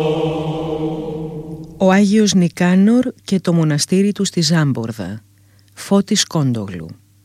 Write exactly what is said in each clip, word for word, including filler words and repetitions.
Ο Άγιος Νικάνορ και το μοναστήρι του στη Ζάμπορδα. Φώτης Κόντογλου.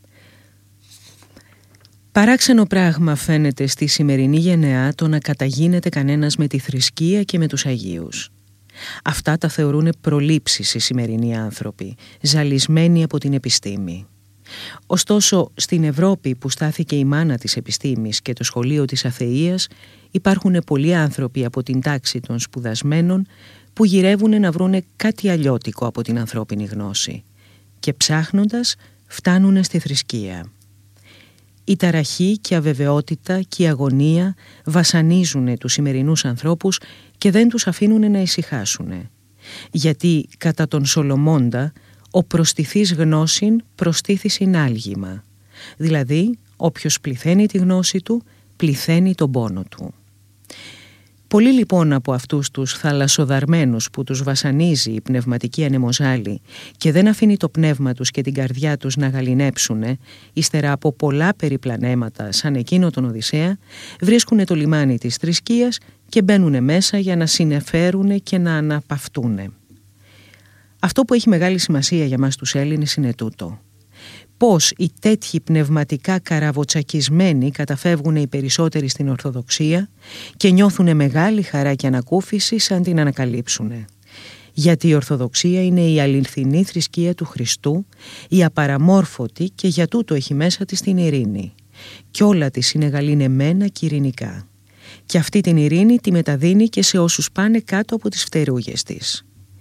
Παράξενο πράγμα φαίνεται στη σημερινή γενεά το να καταγίνεται κανένας με τη θρησκεία και με τους Αγίους. Αυτά τα θεωρούν προλήψεις οι σημερινοί άνθρωποι, ζαλισμένοι από την επιστήμη. Ωστόσο, στην Ευρώπη που στάθηκε η μάνα της επιστήμης και το σχολείο της αθείας, υπάρχουν πολλοί άνθρωποι από την τάξη των σπουδασμένων που γυρεύουν να βρούνε κάτι αλλιώτικο από την ανθρώπινη γνώση και ψάχνοντας φτάνουν στη θρησκεία. Η ταραχή και η αβεβαιότητα και η αγωνία βασανίζουν τους σημερινούς ανθρώπους και δεν τους αφήνουν να ησυχάσουν. Γιατί κατά τον Σολομώντα ο προστιθής γνώσιν προστίθησιν άλγημα. Δηλαδή όποιος πληθαίνει τη γνώση του πληθαίνει τον πόνο του. Πολλοί λοιπόν από αυτούς τους θαλασσοδαρμένους που τους βασανίζει η πνευματική ανεμοζάλη και δεν αφήνει το πνεύμα τους και την καρδιά τους να γαληνέψουνε, ύστερα από πολλά περιπλανέματα σαν εκείνο τον Οδυσσέα, βρίσκουνε το λιμάνι της θρησκείας και μπαίνουνε μέσα για να συνεφέρουνε και να αναπαυτούνε. Αυτό που έχει μεγάλη σημασία για μας τους Έλληνες είναι τούτο. Πώς οι τέτοιοι πνευματικά καραβοτσακισμένοι καταφεύγουν οι περισσότεροι στην Ορθοδοξία και νιώθουν μεγάλη χαρά και ανακούφιση σαν την ανακαλύψουνε. Γιατί η Ορθοδοξία είναι η αληθινή θρησκεία του Χριστού, η απαραμόρφωτη και για τούτο έχει μέσα της την ειρήνη. Κι όλα της είναι γαλήνεμένα και ειρηνικά. Και αυτή την ειρήνη τη μεταδίνει και σε όσους πάνε κάτω από τις φτερούγες της.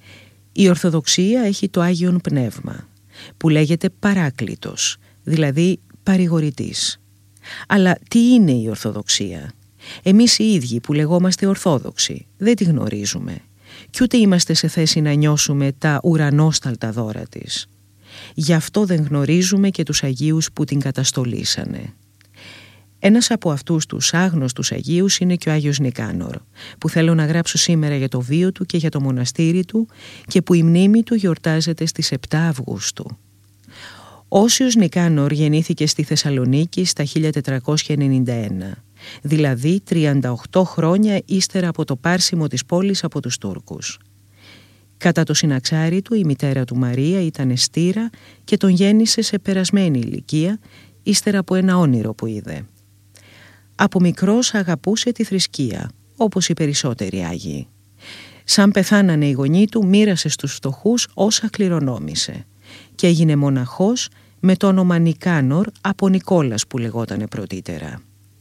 Η Ορθοδοξία έχει το Άγιον Πνεύμα, που λέγεται Παράκλητος, δηλαδή παρηγορητής. Αλλά τι είναι η Ορθοδοξία? Εμείς οι ίδιοι που λεγόμαστε Ορθόδοξοι δεν τη γνωρίζουμε κι ούτε είμαστε σε θέση να νιώσουμε τα ουρανόσταλτα δώρα της. Γι' αυτό δεν γνωρίζουμε και τους Αγίους που την καταστολίσανε. Ένας από αυτούς τους άγνωστους Αγίους είναι και ο Άγιος Νικάνορ, που θέλω να γράψω σήμερα για το βίο του και για το μοναστήρι του και που η μνήμη του γιορτάζεται στις επτά Αυγούστου. Ο Όσιος Νικάνορ γεννήθηκε στη Θεσσαλονίκη στα χίλια τετρακόσια ενενήντα ένα, δηλαδή τριάντα οκτώ χρόνια ύστερα από το πάρσιμο της πόλης από τους Τούρκους. Κατά το συναξάρι του η μητέρα του Μαρία ήταν εστήρα και τον γέννησε σε περασμένη ηλικία ύστερα από ένα όνειρο που είδε. Από μικρός αγαπούσε τη θρησκεία, όπως οι περισσότεροι Άγιοι. Σαν πεθάνανε οι γονείς του, μοίρασε στους φτωχούς όσα κληρονόμησε και έγινε μοναχός με το όνομα Νικάνορ από Νικόλας που λεγότανε πρωτήτερα.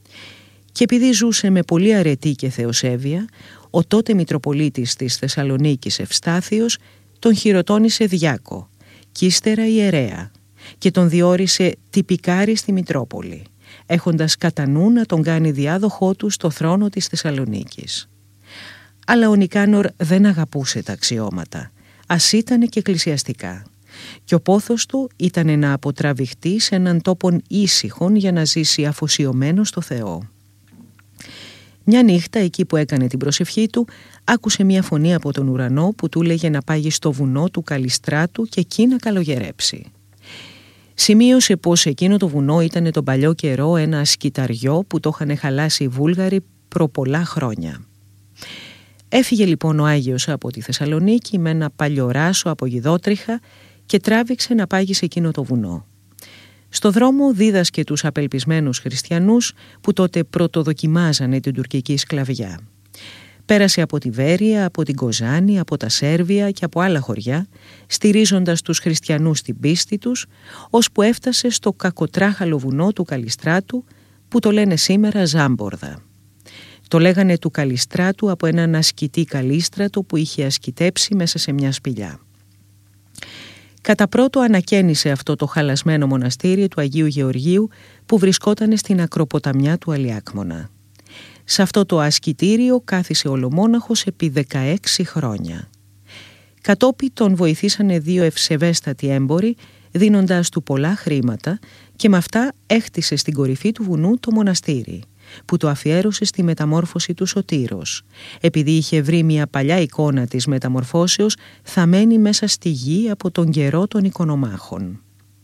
Και επειδή ζούσε με πολύ αρετή και θεοσέβεια, ο τότε Μητροπολίτης της Θεσσαλονίκης Ευστάθιος τον χειροτώνησε διάκο κι ύστερα ιερέα και τον διόρισε τυπικάρη στη Μητρόπολη, έχοντας κατά νου να τον κάνει διάδοχό του στο θρόνο της Θεσσαλονίκης. Αλλά ο Νικάνορ δεν αγαπούσε τα αξιώματα, ας ήτανε και εκκλησιαστικά, και ο πόθος του ήταν να αποτραβηχτεί σε έναν τόπον ήσυχον για να ζήσει αφοσιωμένο στο Θεό. Μια νύχτα, εκεί που έκανε την προσευχή του, άκουσε μια φωνή από τον ουρανό που του έλεγε να πάγει στο βουνό του Καλιστράτου και εκεί να καλογερέψει. Σημείωσε πως εκείνο το βουνό ήταν τον παλιό καιρό ένα σκυταριό που το είχαν χαλάσει οι Βούλγαροι προ πολλά χρόνια. Έφυγε λοιπόν ο Άγιος από τη Θεσσαλονίκη με ένα παλιοράσο από Γιδότριχα και τράβηξε να πάγει σε εκείνο το βουνό. Στο δρόμο δίδασκε τους απελπισμένους χριστιανούς που τότε πρωτοδοκιμάζανε την τουρκική σκλαβιά. Πέρασε από τη Βέρεια, από την Κοζάνη, από τα Σέρβια και από άλλα χωριά, στηρίζοντας τους χριστιανούς στην πίστη τους, ώσπου έφτασε στο κακοτράχαλο βουνό του Καλιστράτου που το λένε σήμερα Ζάμπορδα. Το λέγανε του Καλιστράτου από έναν ασκητή Καλίστρατο που είχε ασκητέψει μέσα σε μια σπηλιά. Κατά πρώτο ανακαίνισε αυτό το χαλασμένο μοναστήρι του Αγίου Γεωργίου που βρισκόταν στην ακροποταμιά του Αλιάκμονα. Σε αυτό το ασκητήριο κάθισε ολομόναχος επί δεκαέξι χρόνια. Κατόπι τον βοηθήσανε δύο ευσεβέστατοι έμποροι δίνοντας του πολλά χρήματα και με αυτά έχτισε στην κορυφή του βουνού το μοναστήρι που το αφιέρωσε στη μεταμόρφωση του Σωτήρος, επειδή είχε βρει μια παλιά εικόνα της μεταμορφώσεως θαμμένη μέσα στη γη από τον καιρό των οικονομάχων.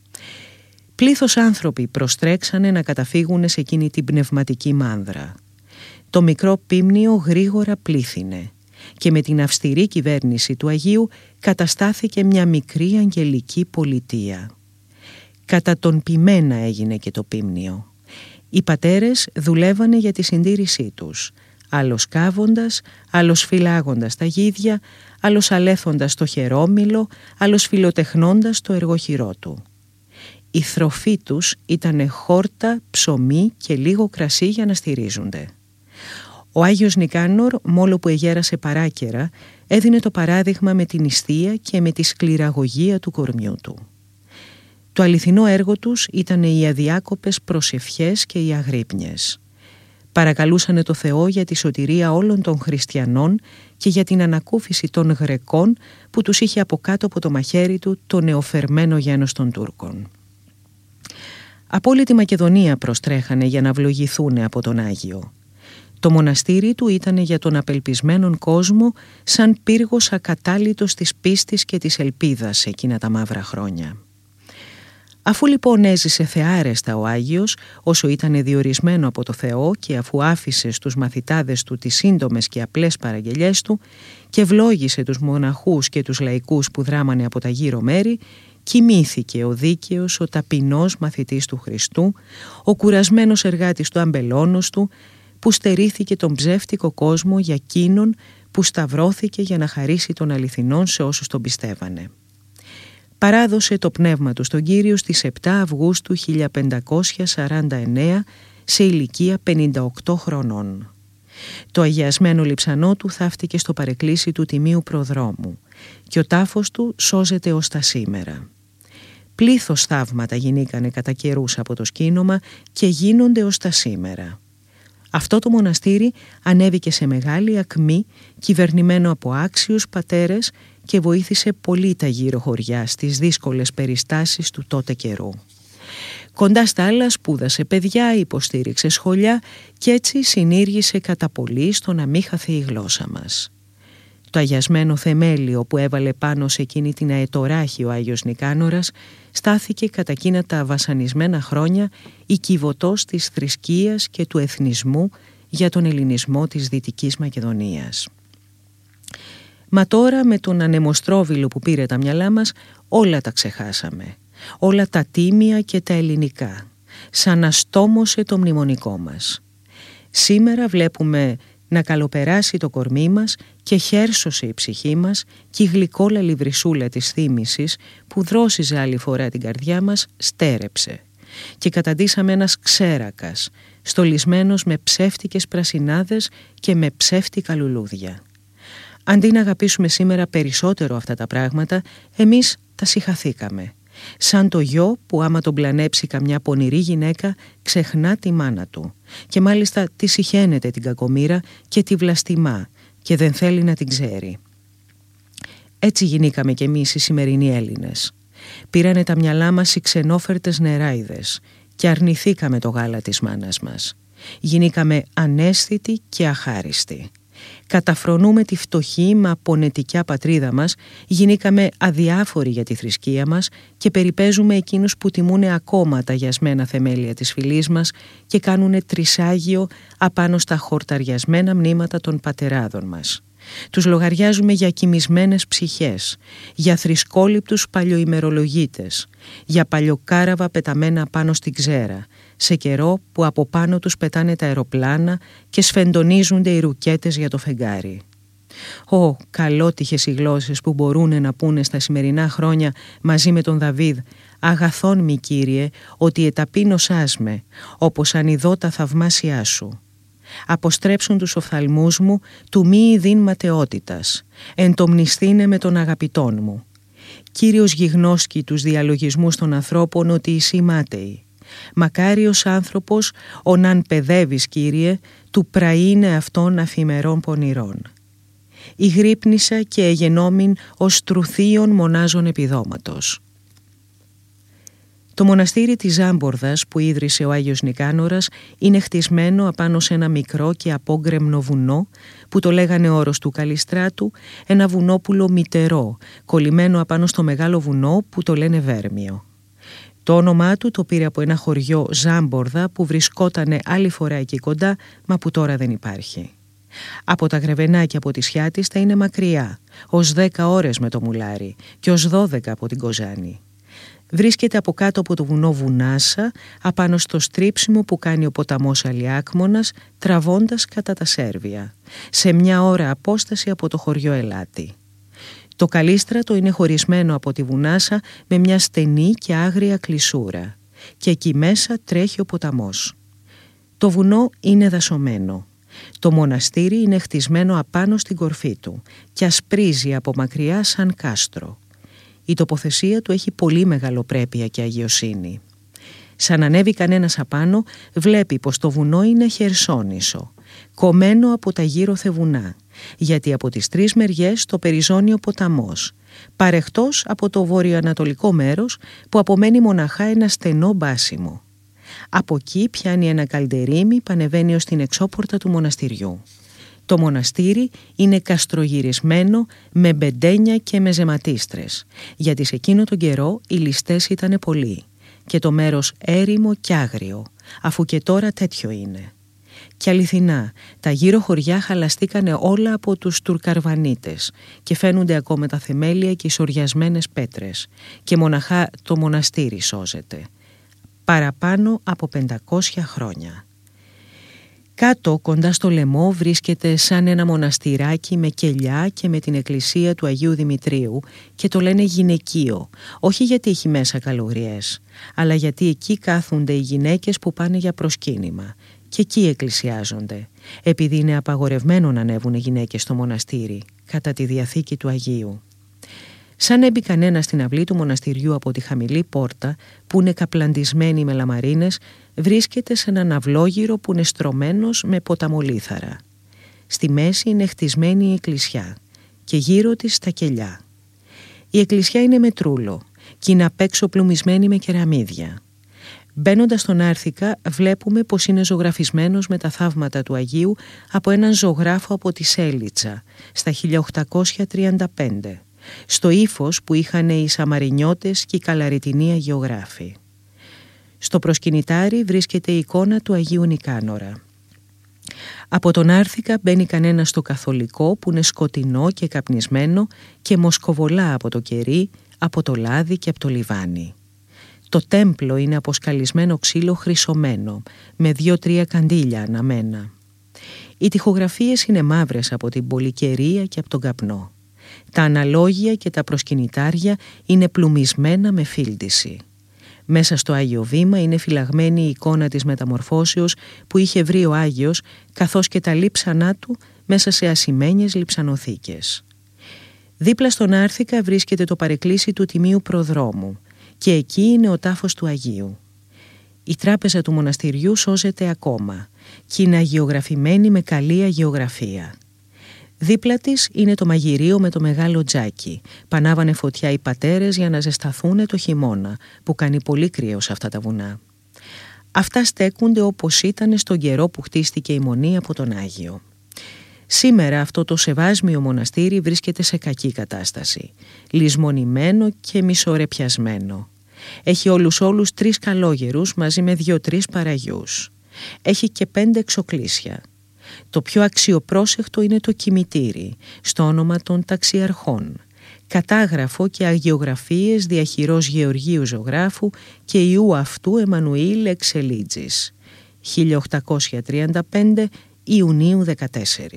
Πλήθος άνθρωποι προστρέξανε να καταφύγουν σε εκείνη την πνευματική μάνδρα. Το μικρό πίμνιο γρήγορα πλήθυνε και με την αυστηρή κυβέρνηση του Αγίου καταστάθηκε μια μικρή αγγελική πολιτεία. Κατά τον ποιμένα έγινε και το ποίμνιο. Οι πατέρες δουλεύανε για τη συντήρησή τους, άλλος κάβοντας, άλλος φυλάγοντας τα γίδια, άλλος αλέθοντας το χερόμυλο, άλλος φιλοτεχνώντας το εργοχειρό του. Η θροφή τους ήτανε χόρτα, ψωμί και λίγο κρασί για να στηρίζονται. Ο Άγιος Νικάνορ, μόλο που εγέρασε παράκαιρα, έδινε το παράδειγμα με την νηστεία και με τη σκληραγωγία του κορμιού του. Το αληθινό έργο τους ήταν οι αδιάκοπες προσευχές και οι αγρύπνιες. Παρακαλούσανε το Θεό για τη σωτηρία όλων των χριστιανών και για την ανακούφιση των Γρεκών που τους είχε από κάτω από το μαχαίρι του το νεοφερμένο γένος των Τούρκων. Από όλη τη Μακεδονία προστρέχανε για να βλογηθούν από τον Άγιο. Το μοναστήρι του ήταν για τον απελπισμένον κόσμο σαν πύργος ακατάλητος της πίστης και της ελπίδας εκείνα τα μαύρα χρόνια. Αφού λοιπόν έζησε θεάρεστα ο Άγιος, όσο ήταν διορισμένο από το Θεό και αφού άφησε στους μαθητάδες του τις σύντομες και απλές παραγγελιές του και ευλόγησε τους μοναχούς και τους λαϊκούς που δράμανε από τα γύρω μέρη, κοιμήθηκε ο δίκαιος, ο ταπεινός μαθητής του Χριστού, ο κουρασμένος εργάτης του αμπελώνος του, που στερήθηκε τον ψεύτικο κόσμο για εκείνον που σταυρώθηκε για να χαρίσει τον αληθινόν σε όσους τον πιστεύανε. Παράδοσε το πνεύμα του στον Κύριο στις επτά Αυγούστου χίλια πεντακόσια σαράντα εννέα σε ηλικία πενήντα οκτώ χρονών. Το αγιασμένο λειψανό του θαύτηκε στο παρεκκλήσι του Τιμίου Προδρόμου και ο τάφος του σώζεται ως τα σήμερα. Πλήθος θαύματα γινήκανε κατά καιρούς από το σκήνομα και γίνονται ως τα σήμερα. Αυτό το μοναστήρι ανέβηκε σε μεγάλη ακμή, κυβερνημένο από άξιους πατέρες και βοήθησε πολύ τα γύρω χωριά στις δύσκολες περιστάσεις του τότε καιρού. Κοντά στα άλλα σπούδασε παιδιά, υποστήριξε σχολιά και έτσι συνήργησε κατά πολύ στο να μην χαθεί η γλώσσα μας. Το αγιασμένο θεμέλιο που έβαλε πάνω σε εκείνη την αετοράχη ο Άγιος Νικάνορας στάθηκε κατά εκείνα τα βασανισμένα χρόνια η κυβωτός της θρησκείας και του εθνισμού για τον ελληνισμό της Δυτικής Μακεδονίας. Μα τώρα με τον ανεμοστρόβιλο που πήρε τα μυαλά μας όλα τα ξεχάσαμε, όλα τα τίμια και τα ελληνικά, σαν αστόμωσε το μνημονικό μας. Σήμερα βλέπουμε να καλοπεράσει το κορμί μας και χέρσωσε η ψυχή μας και η γλυκόλαλη βρυσούλα της θύμησης που δρόσιζε άλλη φορά την καρδιά μας στέρεψε και καταντήσαμε ένας ξέρακας, στολισμένος με ψεύτικες πρασινάδες και με ψεύτικα λουλούδια. Αντί να αγαπήσουμε σήμερα περισσότερο αυτά τα πράγματα, εμείς τα συχαθήκαμε. Σαν το γιο που άμα τον πλανέψει καμιά πονηρή γυναίκα ξεχνά τη μάνα του και μάλιστα τη συχαίνεται την κακομοίρα και τη βλαστημά και δεν θέλει να την ξέρει. Έτσι γινήκαμε κι εμείς οι σημερινοί Έλληνες. Πήρανε τα μυαλά μας οι ξενόφερτες νεράιδες και αρνηθήκαμε το γάλα της μάνας μας. Γινήκαμε αναίσθητοι και αχάριστοι. Καταφρονούμε τη φτωχή μα πονετικιά πατρίδα μας, γινήκαμε αδιάφοροι για τη θρησκεία μας και περιπέζουμε εκείνους που τιμούνε ακόμα τα γιασμένα θεμέλια της φυλής μας και κάνουνε τρισάγιο απάνω στα χορταριασμένα μνήματα των πατεράδων μας. Τους λογαριάζουμε για κοιμισμένες ψυχές, για θρησκόληπτους παλιοημερολογίτες, για παλιοκάραβα πεταμένα πάνω στην ξέρα, σε καιρό που από πάνω τους πετάνε τα αεροπλάνα και σφεντονίζονται οι ρουκέτες για το φεγγάρι. Ω, καλότυχες οι γλώσσες που μπορούν να πούνε στα σημερινά χρόνια μαζί με τον Δαβίδ «Αγαθόν μη Κύριε, ότι εταπείνωσάς με, όπως αν ειδώ τα θαυμάσια σου». Αποστρέψουν τους οφθαλμούς μου του μη ειδήν ματαιότητας, εντομνηστήνε με τον αγαπητόν μου. Κύριος γιγνώσκει τους διαλογισμούς των ανθρώπων ότι εσύ μάταιοι. Μακάριος άνθρωπος, ον παιδεύεις Κύριε, του πραΐνε αυτών αφημερών πονηρών. Ηγρύπνησα και εγενόμην ως τρουθίων μονάζων επιδόματος. Το μοναστήρι της Ζάμπορδας που ίδρυσε ο Άγιος Νικάνορας είναι χτισμένο απάνω σε ένα μικρό και απόγκρεμνο βουνό που το λέγανε όρος του Καλιστράτου, ένα βουνόπουλο μητερό, κολλημένο απάνω στο μεγάλο βουνό που το λένε Βέρμιο. Το όνομά του το πήρε από ένα χωριό Ζάμπορδα που βρισκότανε άλλη φορά εκεί κοντά, μα που τώρα δεν υπάρχει. Από τα Γρεβενά και από τη Σιάτιστα είναι μακριά, ως δέκα ώρες με το μουλάρι και ως δώδεκα από την Κοζάνη. Βρίσκεται από κάτω από το βουνό Βουνάσα, απάνω στο στρίψιμο που κάνει ο ποταμός Αλιάκμονας, τραβώντας κατά τα Σέρβια, σε μια ώρα απόσταση από το χωριό Ελάτη. Το Καλίστρατο είναι χωρισμένο από τη Βουνάσα με μια στενή και άγρια κλεισούρα και εκεί μέσα τρέχει ο ποταμός. Το βουνό είναι δασωμένο. Το μοναστήρι είναι χτισμένο απάνω στην κορφή του και ασπρίζει από μακριά σαν κάστρο. Η τοποθεσία του έχει πολύ μεγαλοπρέπεια και αγιοσύνη. Σαν ανέβει κανένας απάνω, βλέπει πως το βουνό είναι χερσόνησο, κομμένο από τα γύρω βουνά, γιατί από τις τρεις μεριές το περιζώνει ο ποταμός, παρεχτός από το βορειοανατολικό μέρος που απομένει μοναχά ένα στενό μπάσιμο. Από εκεί πιάνει ένα καλντερίμι που ανεβαίνει ως την εξώπορτα του μοναστηριού. Το μοναστήρι είναι καστρογυρισμένο με μπεντένια και με ζεματίστρες, γιατί σε εκείνο τον καιρό οι ληστές ήταν πολλοί και το μέρος έρημο κι άγριο, αφού και τώρα τέτοιο είναι. Και αληθινά, τα γύρω χωριά χαλαστήκανε όλα από τους Τουρκαρβανίτες και φαίνονται ακόμα τα θεμέλια και οι σωριασμένες πέτρες και μοναχά το μοναστήρι σώζεται. Παραπάνω από πεντακόσια χρόνια. Κάτω κοντά στο λαιμό βρίσκεται σαν ένα μοναστηράκι με κελιά και με την εκκλησία του Αγίου Δημητρίου και το λένε γυναικείο, όχι γιατί έχει μέσα καλογριές, αλλά γιατί εκεί κάθονται οι γυναίκες που πάνε για προσκύνημα και εκεί εκκλησιάζονται, επειδή είναι απαγορευμένο να ανέβουν οι γυναίκες στο μοναστήρι κατά τη Διαθήκη του Αγίου. Σαν έμπει κανένα στην αυλή του μοναστηριού από τη χαμηλή πόρτα που είναι καπλαντισμένη με λαμαρίνες, βρίσκεται σε έναν αυλόγυρο που είναι στρωμένος με ποταμολίθαρα. Στη μέση είναι χτισμένη η εκκλησιά και γύρω της τα κελιά. Η εκκλησιά είναι με τρούλο και είναι απ' έξω πλουμισμένη με κεραμίδια. Μπαίνοντας στον Άρθικα βλέπουμε πως είναι ζωγραφισμένος με τα θαύματα του Αγίου από έναν ζωγράφο από τη Σέλιτσα στα χίλια οκτακόσια τριάντα πέντε. Στο ύφος που είχαν οι Σαμαρινιώτες και οι Καλαριτινοί αγιογράφοι. Στο προσκυνητάρι βρίσκεται η εικόνα του Αγίου Νικάνορα. Από τον Άρθικα μπαίνει κανένα στο καθολικό που είναι σκοτεινό και καπνισμένο και μοσκοβολά από το κερί, από το λάδι και από το λιβάνι. Το τέμπλο είναι από σκαλισμένο ξύλο χρυσωμένο, με δύο-τρία καντήλια αναμένα. Οι τοιχογραφίες είναι μαύρες από την πολυκαιρία και από τον καπνό. Τα αναλόγια και τα προσκυνητάρια είναι πλουμισμένα με φίλτιση. Μέσα στο Άγιο Βήμα είναι φυλαγμένη η εικόνα της μεταμορφώσεως που είχε βρει ο Άγιος, καθώς και τα λείψανά του μέσα σε ασημένιες λειψανοθήκες. Δίπλα στον Άρθικα βρίσκεται το παρεκκλήσι του Τιμίου Προδρόμου και εκεί είναι ο τάφος του Αγίου. Η τράπεζα του μοναστηριού σώζεται ακόμα και είναι αγιογραφημένη με καλή αγιογραφία. Δίπλα της είναι το μαγειρίο με το μεγάλο τζάκι. Πανάβανε φωτιά οι πατέρες για να ζεσταθούν το χειμώνα, που κάνει πολύ κρύο σε αυτά τα βουνά. Αυτά στέκονται όπως ήταν στον καιρό που χτίστηκε η Μονή από τον Άγιο. Σήμερα αυτό το σεβάσμιο μοναστήρι βρίσκεται σε κακή κατάσταση, λησμονημένο και μισορεπιασμένο. Έχει όλους όλους τρεις καλόγερους μαζί με δύο-τρεις παραγιούς. Έχει και πέντε εξοκλήσια. Το πιο αξιοπρόσεχτο είναι το κημητήρι, στο όνομα των ταξιαρχών, κατάγραφο και αγιογραφίες διαχειρός Γεωργίου Ζωγράφου και ιού αυτού Εμμανουήλ Εξελίτζης, χίλια οκτακόσια τριάντα πέντε Ιουνίου δεκατέσσερα.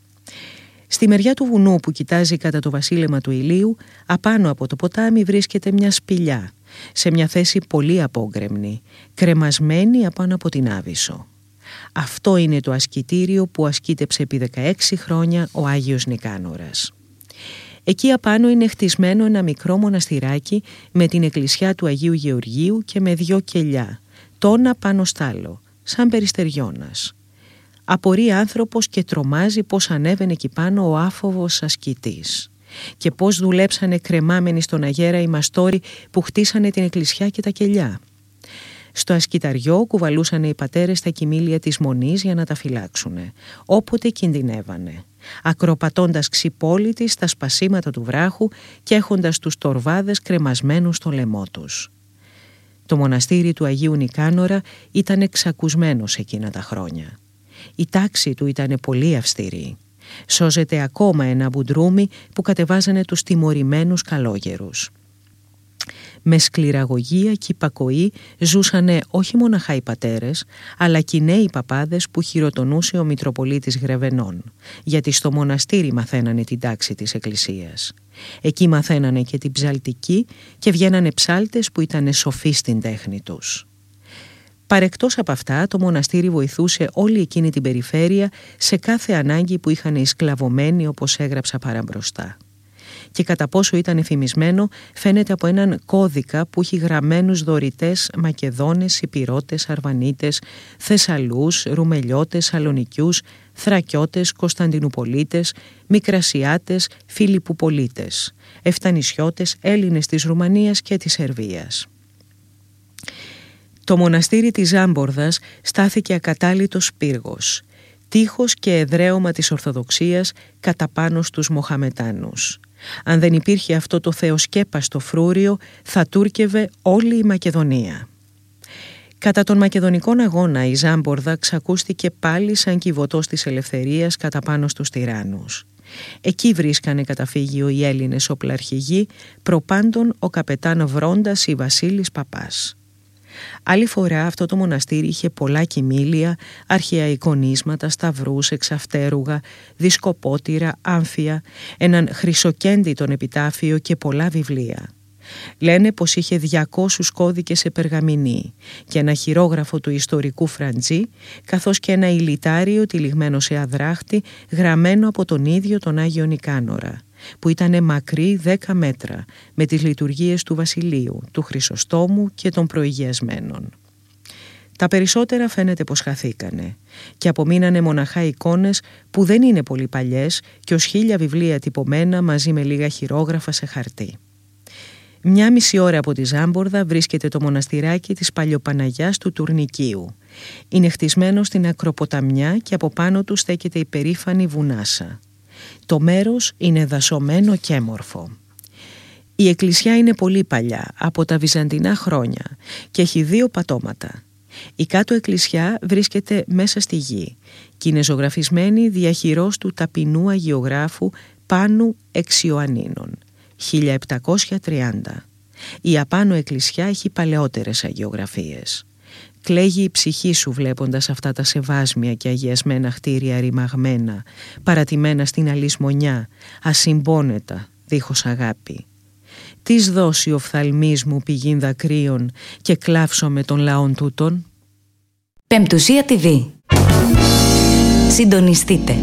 Στη μεριά του βουνού που κοιτάζει κατά το βασίλεμα του ηλίου, απάνω από το ποτάμι βρίσκεται μια σπηλιά, σε μια θέση πολύ απόγκρεμνη, κρεμασμένη απάνω από την Άβυσσο. Αυτό είναι το ασκητήριο που ασκήτεψε επί δεκαέξι χρόνια ο Άγιος Νικάνορας. Εκεί απάνω είναι χτισμένο ένα μικρό μοναστηράκι με την εκκλησιά του Αγίου Γεωργίου και με δυο κελιά, τόνα πάνω στάλο, σαν περιστεριώνας. Απορεί άνθρωπος και τρομάζει πως ανέβαινε εκεί πάνω ο άφοβος ασκητής και πως δουλέψανε κρεμάμενοι στον αγέρα οι μαστόροι που χτίσανε την εκκλησιά και τα κελιά. Στο ασκηταριό κουβαλούσαν οι πατέρες τα κοιμήλια της Μονής για να τα φυλάξουνε, όποτε κινδυνεύανε, ακροπατώντας ξυπόλυτοι στα σπασίματα του βράχου και έχοντας τους τορβάδες κρεμασμένους στο λαιμό τους. Το μοναστήρι του Αγίου Νικάνορα ήταν εξακουσμένο σε εκείνα τα χρόνια. Η τάξη του ήταν πολύ αυστηρή. Σώζεται ακόμα ένα μπουντρούμι που κατεβάζανε τους τιμωρημένους καλόγερους. Με σκληραγωγία και υπακοή ζούσανε όχι μοναχά οι πατέρες, αλλά και οι νέοι παπάδες που χειροτονούσε ο Μητροπολίτης Γρεβενών, γιατί στο μοναστήρι μαθαίνανε την τάξη της Εκκλησίας. Εκεί μαθαίνανε και την ψαλτική και βγαίνανε ψάλτες που ήταν σοφοί στην τέχνη τους. Παρεκτός από αυτά, το μοναστήρι βοηθούσε όλη εκείνη την περιφέρεια σε κάθε ανάγκη που είχαν οι σκλαβωμένοι, όπως έγραψα παραμπροστά. Και κατά πόσο ήταν εφημισμένο φαίνεται από έναν κώδικα που έχει γραμμένους δωρητές Μακεδόνες, Ιππηρώτες, Αρβανίτες, Θεσσαλούς, Ρουμελιώτες, Σαλονικιούς, Θρακιώτες, Κωνσταντινουπολίτες, Μικρασιάτες, Φιλιππουπολίτες, Εφτανισιώτες, Έλληνες της Ρουμανίας και της Σερβίας. Το μοναστήρι της Ζάμπορδας στάθηκε ακατάλητος πύργος, τείχος και εδραίωμα της Ορθοδοξίας κατά πάνω στους Μοχαμετάνους. Αν δεν υπήρχε αυτό το θεοσκέπαστο φρούριο, θα τούρκευε όλη η Μακεδονία. Κατά τον Μακεδονικών αγώνα η Ζάμπορδα ξακούστηκε πάλι σαν κιβωτός της ελευθερίας κατά πάνω στους τυράννους. Εκεί βρίσκανε καταφύγιο οι Έλληνες οπλαρχηγοί, προπάντων ο καπετάν Βρόντας ή Βασίλης Παπάς. Άλλη φορά αυτό το μοναστήρι είχε πολλά κοιμήλια, αρχαία εικονίσματα, σταυρούς, εξαυτέρουγα, δισκοπότηρα, άμφια, έναν χρυσοκέντητον επιτάφιο και πολλά βιβλία. Λένε πως είχε διακόσιους κώδικες σε περγαμηνή και ένα χειρόγραφο του ιστορικού Φραντζή, καθώς και ένα ηλιτάριο τυλιγμένο σε αδράχτη γραμμένο από τον ίδιο τον Άγιο Νικάνορα, που ήταν μακρύ δέκα μέτρα, με τις λειτουργίες του Βασιλείου, του Χρυσοστόμου και των προηγιασμένων. Τα περισσότερα φαίνεται πως χαθήκανε και απομείνανε μοναχά εικόνες που δεν είναι πολύ παλιές και ως χίλια βιβλία τυπωμένα μαζί με λίγα χειρόγραφα σε χαρτί. Μια μισή ώρα από τη Ζάμπορδα βρίσκεται το μοναστηράκι της Παλιοπαναγιάς του Τουρνικίου. Είναι χτισμένο στην ακροποταμιά και από πάνω του στέκεται η περήφανη βουνάσα. Το μέρος είναι δασωμένο και έμορφο. Η εκκλησιά είναι πολύ παλιά, από τα βυζαντινά χρόνια, και έχει δύο πατώματα. Η κάτω εκκλησιά βρίσκεται μέσα στη γη και είναι ζωγραφισμένη διαχειρός του ταπεινού αγιογράφου Πάνου Εξιωαννίνων, χίλια επτακόσια τριάντα. Η απάνω εκκλησιά έχει παλαιότερες αγιογραφίες. Κλαίγει η ψυχή σου βλέποντας αυτά τα σεβάσμια και αγιασμένα χτίρια ρημαγμένα, παρατημένα στην αλυσμονιά, ασυμπώνετα, δίχως αγάπη. Τις δώσει ο φθαλμής μου πηγήν δακρύων και κλάψω με των λαών τούτων. Πεμπτουσία τι βι. Συντονιστείτε.